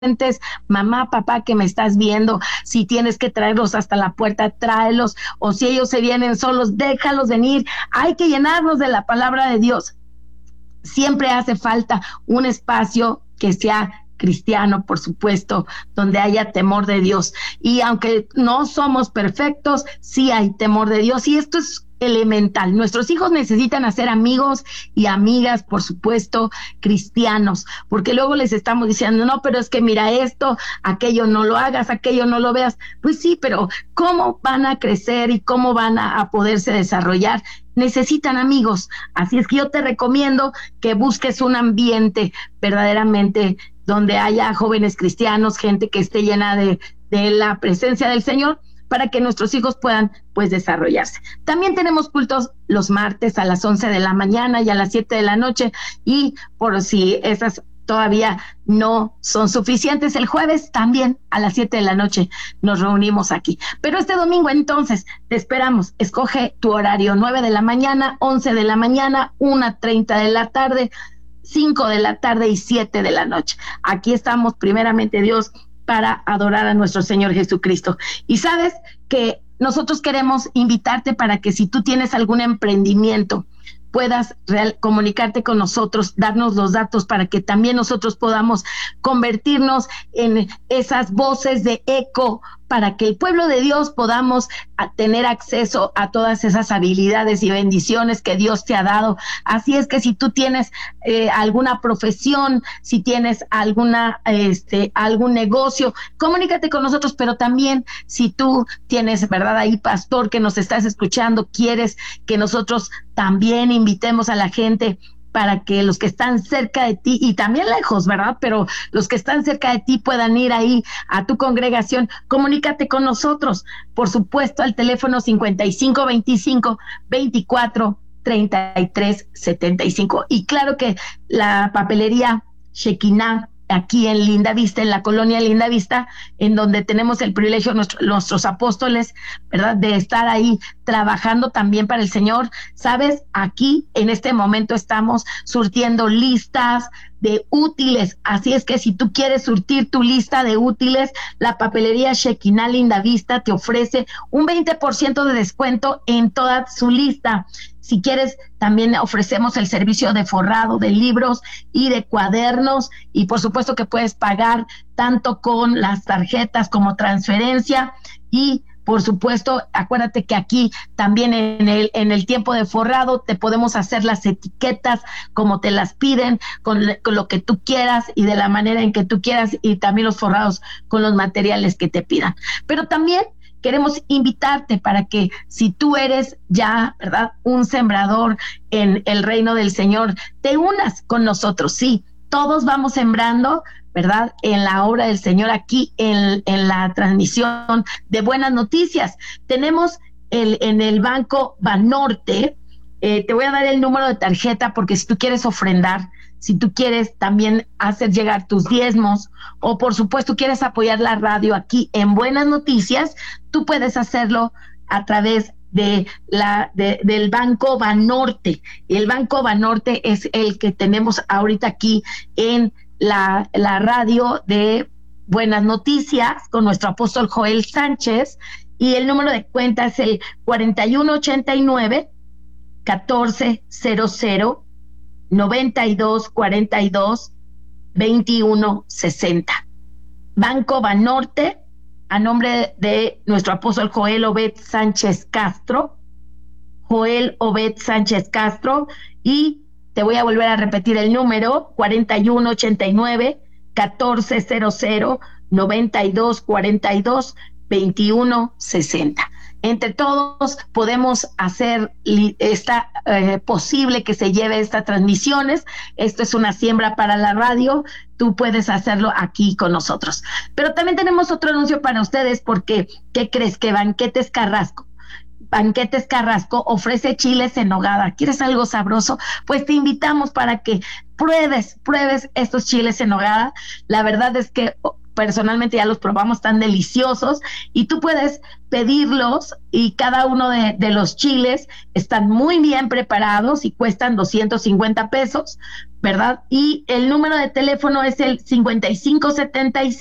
mamá, papá, que me estás viendo, si tienes que traerlos hasta la puerta, tráelos, o si ellos se vienen solos, déjalos venir. Hay que llenarnos de la palabra de Dios. Siempre hace falta un espacio que sea cristiano, por supuesto, donde haya temor de Dios. Y aunque no somos perfectos, sí hay temor de Dios. Y esto es elemental. Nuestros hijos necesitan hacer amigos y amigas, por supuesto, cristianos, porque luego les estamos diciendo, no, pero es que mira esto, aquello no lo hagas, aquello no lo veas. Pues sí, pero ¿cómo van a crecer y cómo van a poderse desarrollar? Necesitan amigos. Así es que yo te recomiendo que busques un ambiente verdaderamente donde haya jóvenes cristianos, gente que esté llena de la presencia del Señor, para que nuestros hijos puedan, pues, desarrollarse. También tenemos cultos los martes a las 11 de la mañana y a las 7 de la noche, y por si esas todavía no son suficientes, el jueves también a las 7 de la noche nos reunimos aquí. Pero este domingo entonces te esperamos. Escoge tu horario: 9 de la mañana, 11 de la mañana, 1:30 de la tarde, 5 de la tarde y 7 de la noche. Aquí estamos, primeramente Dios, para adorar a nuestro Señor Jesucristo. Y sabes que nosotros queremos invitarte para que si tú tienes algún emprendimiento, puedas comunicarte con nosotros, darnos los datos para que también nosotros podamos convertirnos en esas voces de eco, para que el pueblo de Dios podamos tener acceso a todas esas habilidades y bendiciones que Dios te ha dado. Así es que si tú tienes alguna profesión, si tienes algún negocio, comunícate con nosotros. Pero también si tú tienes, ¿verdad?, ahí, pastor, que nos estás escuchando, quieres que nosotros también invitemos a la gente para que los que están cerca de ti y también lejos, ¿verdad?, pero los que están cerca de ti puedan ir ahí a tu congregación, comunícate con nosotros, por supuesto, al teléfono 5525-24-33-75. Y claro que la papelería Shekinah, aquí en Linda Vista, en la colonia Linda Vista, en donde tenemos el privilegio, nuestros apóstoles, ¿verdad?, de estar ahí trabajando también para el Señor. Sabes, aquí en este momento estamos surtiendo listas de útiles, así es que si tú quieres surtir tu lista de útiles, la papelería Shekinah Linda Vista te ofrece un 20% de descuento en toda su lista. Si quieres, también ofrecemos el servicio de forrado de libros y de cuadernos, y por supuesto que puedes pagar tanto con las tarjetas como transferencia. Y por supuesto, acuérdate que aquí también en el tiempo de forrado te podemos hacer las etiquetas como te las piden, con lo que tú quieras y de la manera en que tú quieras, y también los forrados con los materiales que te pidan. Pero también queremos invitarte para que si tú eres ya, ¿verdad?, un sembrador en el reino del Señor, te unas con nosotros. Sí, todos vamos sembrando, ¿verdad?, en la obra del Señor, aquí en la transmisión de Buenas Noticias. Tenemos en el Banco Banorte, te voy a dar el número de tarjeta, porque si tú quieres ofrendar, si tú quieres también hacer llegar tus diezmos, o por supuesto quieres apoyar la radio aquí en Buenas Noticias, tú puedes hacerlo a través del Banco Banorte. El Banco Banorte es el que tenemos ahorita aquí en la radio de Buenas Noticias con nuestro apóstol Joel Sánchez, y el número de cuenta es el 4189-1400 9242-2160. Banco Banorte, a nombre de nuestro apóstol Joel Obed Sánchez Castro. Y te voy a volver a repetir el número: 4189-1400 9242-2160. Entre todos podemos hacer posible que se lleve estas transmisiones. Esto es una siembra para la radio. Tú puedes hacerlo aquí con nosotros. Pero también tenemos otro anuncio para ustedes, porque ¿qué crees? Que Banquetes Carrasco ofrece chiles en nogada. ¿Quieres algo sabroso? Pues te invitamos para que pruebes estos chiles en nogada. La verdad es que personalmente ya los probamos, tan deliciosos, y tú puedes pedirlos y cada uno de los chiles están muy bien preparados y cuestan 250 pesos, ¿verdad? Y el número de teléfono es el 5575